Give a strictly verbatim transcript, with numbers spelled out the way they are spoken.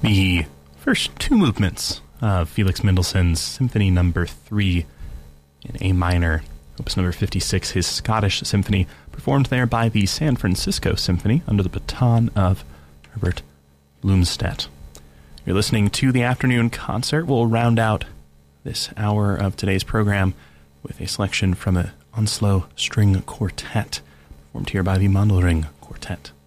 the first two movements of Felix Mendelssohn's Symphony Number Three in A minor, Opus Number fifty-six, his Scottish Symphony, performed there by the San Francisco Symphony under the baton of Herbert Blomstedt. You're listening to the Afternoon Concert. We'll round out this hour of today's program with a selection from an Onslow String Quartet, performed here by the Mandelring Quartet.